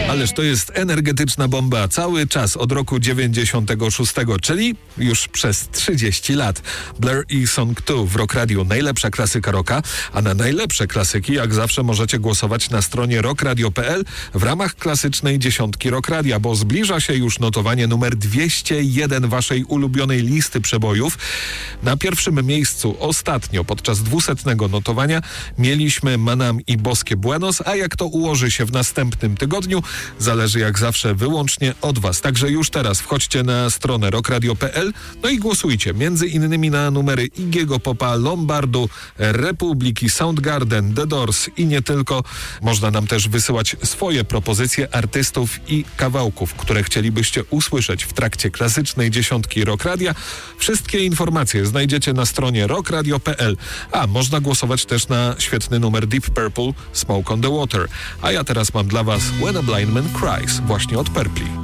Ależ to jest energetyczna bomba cały czas od roku 96, czyli już przez 30 lat. Blur i Song 2 w Rock Radio, najlepsza klasyka rocka, a na najlepsze klasyki jak zawsze możecie głosować na stronie rockradio.pl w ramach klasycznej dziesiątki Rock Radia, bo zbliża się już notowanie numer 201 waszej ulubionej listy przebojów. Na pierwszym miejscu ostatnio podczas 200 notowania mieliśmy Manam i Boskie Buenos, a jak to ułoży się w następnym tygodniu, zależy jak zawsze wyłącznie od was. Także już teraz wchodźcie na stronę rockradio.pl, no i głosujcie między innymi na numery Iggy'ego Popa, Lombardu, Republiki, Soundgarden, The Doors i nie tylko. Można nam też wysyłać swoje propozycje artystów i kawałków, które chcielibyście usłyszeć w trakcie klasycznej dziesiątki Rock Radia. Wszystkie informacje znajdziecie na stronie rockradio.pl, a można głosować też na świetny numer Deep Purple, Smoke on the Water. A ja teraz mam dla was When a Blind Man Cries, właśnie od Purpli.